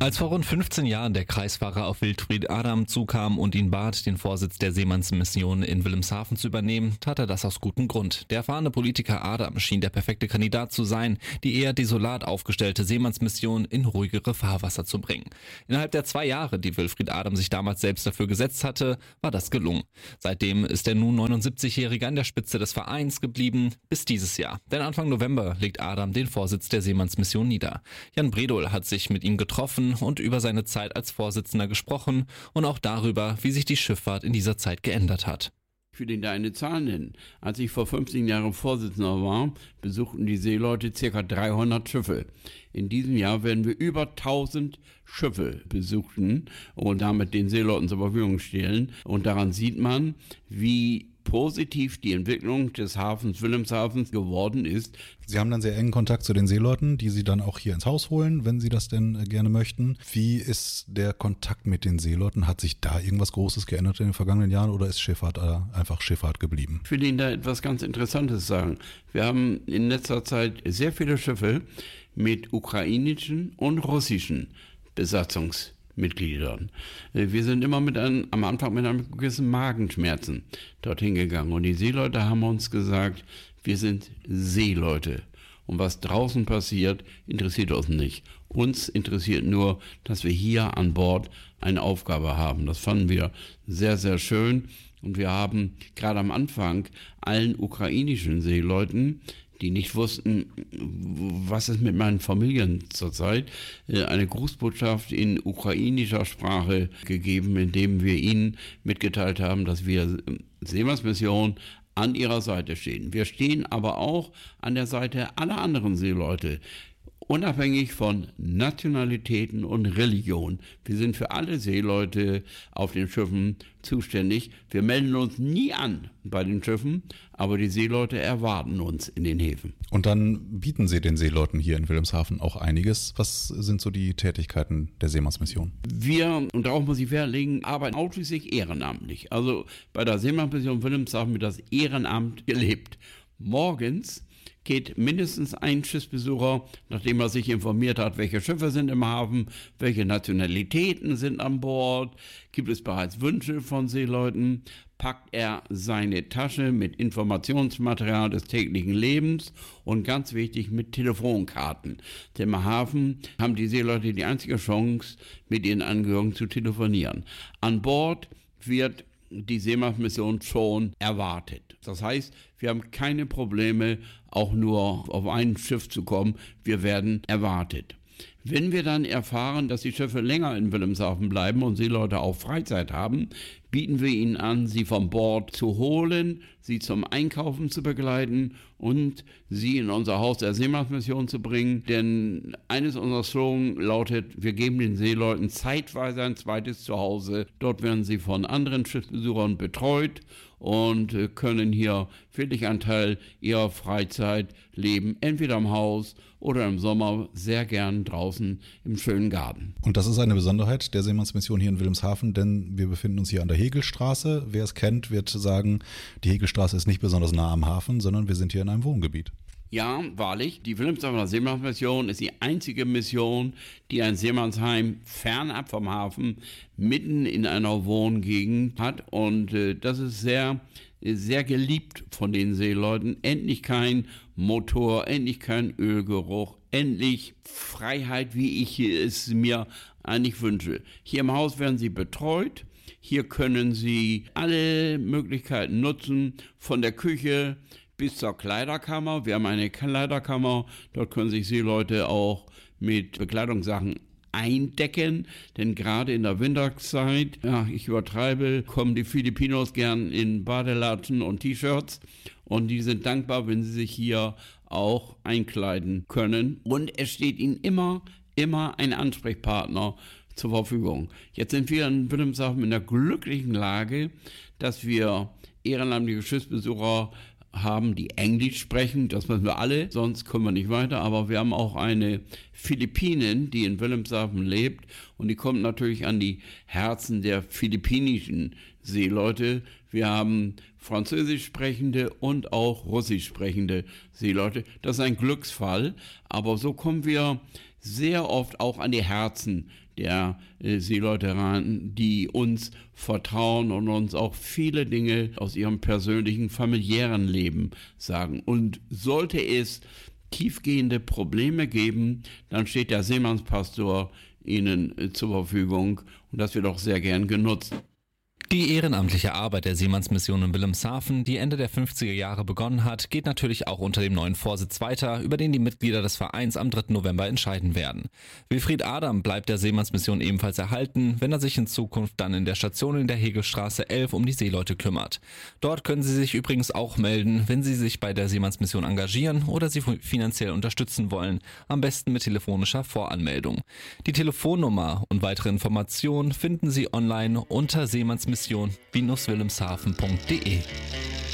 Als vor rund 15 Jahren der Kreisfahrer auf Wilfried Adam zukam und ihn bat, den Vorsitz der Seemannsmission in Wilhelmshaven zu übernehmen, tat er das aus gutem Grund. Der erfahrene Politiker Adam schien der perfekte Kandidat zu sein, die eher desolat aufgestellte Seemannsmission in ruhigere Fahrwasser zu bringen. Innerhalb der 2 Jahre, die Wilfried Adam sich damals selbst dafür gesetzt hatte, war das gelungen. Seitdem ist der nun 79-Jährige an der Spitze des Vereins geblieben, bis dieses Jahr. Denn Anfang November legt Adam den Vorsitz der Seemannsmission nieder. Jan Bredohl hat sich mit ihm getroffen und über seine Zeit als Vorsitzender gesprochen und auch darüber, wie sich die Schifffahrt in dieser Zeit geändert hat. Ich will Ihnen da eine Zahl nennen. Als ich vor 15 Jahren Vorsitzender war, besuchten die Seeleute ca. 300 Schiffe. In diesem Jahr werden wir über 1000 Schiffe besuchen und damit den Seeleuten zur Verfügung stellen. Und daran sieht man, wie positiv die Entwicklung des Hafens Wilhelmshaven geworden ist. Sie haben dann sehr engen Kontakt zu den Seeleuten, die Sie dann auch hier ins Haus holen, wenn Sie das denn gerne möchten. Wie ist der Kontakt mit den Seeleuten? Hat sich da irgendwas Großes geändert in den vergangenen Jahren oder ist Schifffahrt einfach Schifffahrt geblieben? Ich will Ihnen da etwas ganz Interessantes sagen. Wir haben in letzter Zeit sehr viele Schiffe mit ukrainischen und russischen Besatzungsmitgliedern. Wir sind immer am Anfang mit einem gewissen Magenschmerzen dorthin gegangen. Und die Seeleute haben uns gesagt, wir sind Seeleute. Und was draußen passiert, interessiert uns nicht. Uns interessiert nur, dass wir hier an Bord eine Aufgabe haben. Das fanden wir sehr, sehr schön. Und wir haben gerade am Anfang allen ukrainischen Seeleuten, die nicht wussten, was ist mit meinen Familien zurzeit, eine Grußbotschaft in ukrainischer Sprache gegeben, indem wir ihnen mitgeteilt haben, dass wir Seemannsmission an ihrer Seite stehen. Wir stehen aber auch an der Seite aller anderen Seeleute, unabhängig von Nationalitäten und Religion. Wir sind für alle Seeleute auf den Schiffen zuständig. Wir melden uns nie an bei den Schiffen, aber die Seeleute erwarten uns in den Häfen. Und dann bieten Sie den Seeleuten hier in Wilhelmshaven auch einiges. Was sind so die Tätigkeiten der Seemannsmission? Wir, und darauf muss ich Wert legen, arbeiten ausschließlich ehrenamtlich. Also bei der Seemannsmission Wilhelmshaven wird das Ehrenamt gelebt. Morgens geht mindestens ein Schiffsbesucher, nachdem er sich informiert hat, welche Schiffe sind im Hafen, welche Nationalitäten sind an Bord, gibt es bereits Wünsche von Seeleuten, packt er seine Tasche mit Informationsmaterial des täglichen Lebens und ganz wichtig mit Telefonkarten. Denn im Hafen haben die Seeleute die einzige Chance, mit ihren Angehörigen zu telefonieren. An Bord wird die Seemannsmission schon erwartet. Das heißt, wir haben keine Probleme, auch nur auf ein Schiff zu kommen. Wir werden erwartet. Wenn wir dann erfahren, dass die Schiffe länger in Wilhelmshaven bleiben und Seeleute auch Freizeit haben, bieten wir ihnen an, sie vom Bord zu holen, sie zum Einkaufen zu begleiten und sie in unser Haus der Seemannsmission zu bringen. Denn eines unserer Slogans lautet, wir geben den Seeleuten zeitweise ein zweites Zuhause. Dort werden sie von anderen Schiffsbesuchern betreut und können hier wirklich einen Teil ihrer Freizeit leben, entweder im Haus oder im Sommer sehr gern draußen im schönen Garten. Und das ist eine Besonderheit der Seemannsmission hier in Wilhelmshaven, denn wir befinden uns hier an der Hegelstraße. Wer es kennt, wird sagen, die Hegelstraße ist nicht besonders nah am Hafen, sondern wir sind hier in einem Wohngebiet. Ja, wahrlich. Die Wilhelmshavener Seemannsmission ist die einzige Mission, die ein Seemannsheim fernab vom Hafen mitten in einer Wohngegend hat. Und das ist sehr, sehr geliebt von den Seeleuten. Endlich kein Motor, endlich kein Ölgeruch, endlich Freiheit, wie ich es mir eigentlich wünsche. Hier im Haus werden sie betreut. Hier können sie alle Möglichkeiten nutzen, von der Küche bis zur Kleiderkammer. Wir haben eine Kleiderkammer, dort können sich Seeleute auch mit Bekleidungssachen eindecken, denn gerade in der Winterzeit, ja, ich übertreibe, kommen die Filipinos gern in Badelatschen und T-Shirts und die sind dankbar, wenn sie sich hier auch einkleiden können. Und es steht ihnen immer ein Ansprechpartner zur Verfügung. Jetzt sind wir in Wilhelmshaven in der glücklichen Lage, dass wir ehrenamtliche Schiffsbesucher haben, die Englisch sprechen, das müssen wir alle, sonst kommen wir nicht weiter, aber wir haben auch eine Philippinin, die in Wilhelmshaven lebt und die kommt natürlich an die Herzen der philippinischen Seeleute. Wir haben französisch sprechende und auch russisch sprechende Seeleute. Das ist ein Glücksfall, aber so kommen wir sehr oft auch an die Herzen der Seeleute ran, die uns vertrauen und uns auch viele Dinge aus ihrem persönlichen, familiären Leben sagen. Und sollte es tiefgehende Probleme geben, dann steht der Seemannspastor Ihnen zur Verfügung und das wird auch sehr gern genutzt. Die ehrenamtliche Arbeit der Seemannsmission in Wilhelmshaven, die Ende der 50er Jahre begonnen hat, geht natürlich auch unter dem neuen Vorsitz weiter, über den die Mitglieder des Vereins am 3. November entscheiden werden. Wilfried Adam bleibt der Seemannsmission ebenfalls erhalten, wenn er sich in Zukunft dann in der Station in der Hegelstraße 11 um die Seeleute kümmert. Dort können Sie sich übrigens auch melden, wenn Sie sich bei der Seemannsmission engagieren oder sie finanziell unterstützen wollen, am besten mit telefonischer Voranmeldung. Die Telefonnummer und weitere Informationen finden Sie online unter seemannsmission-wilhelmshaven.de.